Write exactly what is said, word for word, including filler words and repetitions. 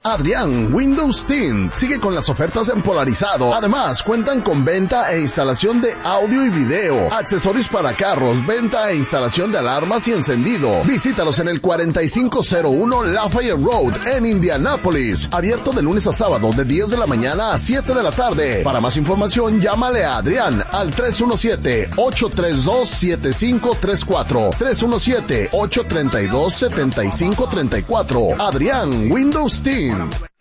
Adrián Windows Tint sigue con las ofertas en polarizado. Además, cuentan con venta e instalación de audio y video, accesorios para carros, venta e instalación de alarmas y encendido. Visítalos en el cuarenta y cinco cero uno Lafayette Road en Indianápolis. Abierto de lunes a sábado de diez de la mañana a siete de la tarde. Para más información, llámale a Adrián al tres uno siete, ocho tres dos, siete cinco tres cuatro. tres uno siete, ocho tres dos, siete cinco tres cuatro. Adrián Windows Team.